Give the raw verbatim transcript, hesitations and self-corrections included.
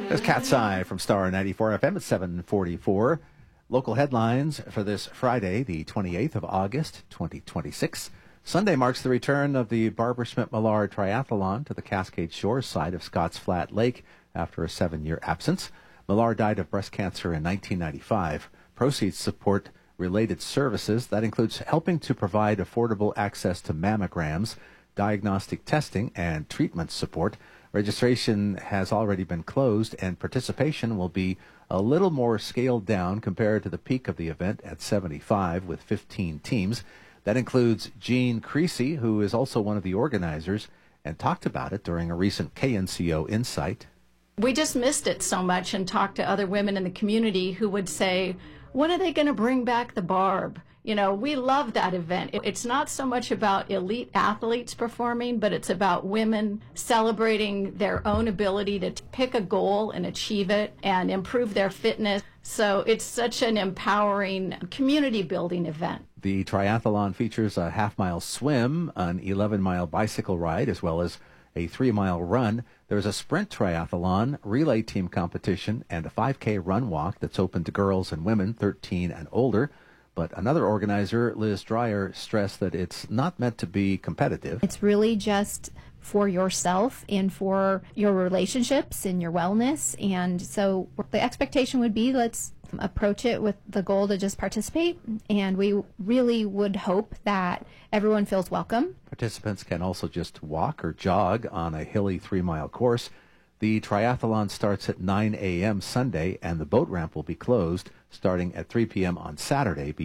There's Cat's Eye from Star ninety-four F M at seven forty-four. Local headlines for this Friday, the twenty-eighth of August, twenty twenty-six. Sunday marks the return of the Barbara Schmidt-Millard Triathlon to the Cascade Shores side of Scotts Flat Lake after a seven-year absence. Millard died of breast cancer in nineteen ninety-five. Proceeds support related services. That includes helping to provide affordable access to mammograms, diagnostic testing, and treatment support. Registration has already been closed, and participation will be a little more scaled down compared to the peak of the event at seventy-five with fifteen teams. That includes Jean Creasy, who is also one of the organizers, and talked about it during a recent K N C O Insight. We just missed it so much and talked to other women in the community who would say, when are they going to bring back the Barb? You know, we love that event. It's not so much about elite athletes performing, but it's about women celebrating their own ability to pick a goal and achieve it and improve their fitness. So it's such an empowering community building event. The triathlon features a half-mile swim, an eleven-mile bicycle ride, as well as a three-mile run. There's a sprint triathlon, relay team competition, and a five K run walk that's open to girls and women thirteen and older. But another organizer, Liz Dreyer, stressed that it's not meant to be competitive. It's really just for yourself and for your relationships and your wellness. And so the expectation would be, let's approach it with the goal to just participate. And we really would hope that everyone feels welcome. Participants can also just walk or jog on a hilly three-mile course. The triathlon starts at nine a.m. Sunday, and the boat ramp will be closed starting at three p.m. on Saturday.